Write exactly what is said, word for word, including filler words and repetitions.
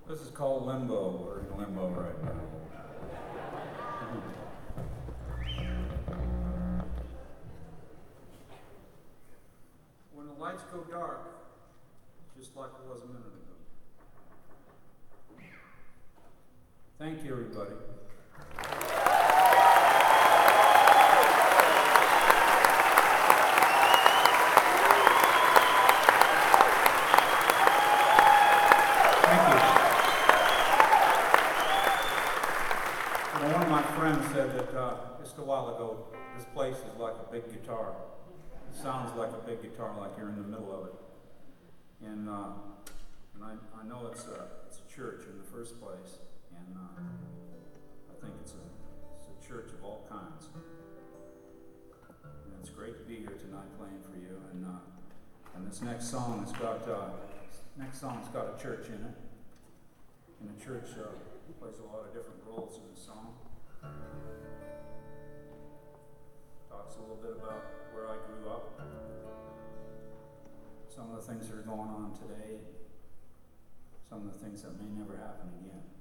This is called limbo. We're in limbo right now. When the lights go dark, just like it was a minute ago. Thank you, everybody. One of my friends said that uh, just a while ago, this place is like a big guitar. It sounds like a big guitar, like you're in the middle of it. And uh, and I, I know it's a, it's a church in the first place, and uh, I think it's a, it's a church of all kinds. And it's great to be here tonight playing for you. And uh, and this next song has got uh, next song's got a church in it, and the church uh, plays a lot of different roles in the song. Talks a little bit about where I grew up, some of the things that are going on today, some of the things that may never happen again.